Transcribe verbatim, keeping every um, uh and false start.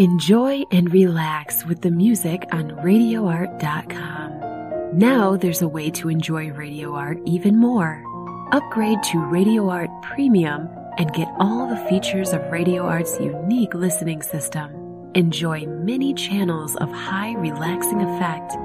Enjoy and relax with the music on radio art dot com. Now there's a way to enjoy Radio Art even more. Upgrade to Radio Art Premium and get all the features of Radio Art's unique listening system. Enjoy many channels of high relaxing effect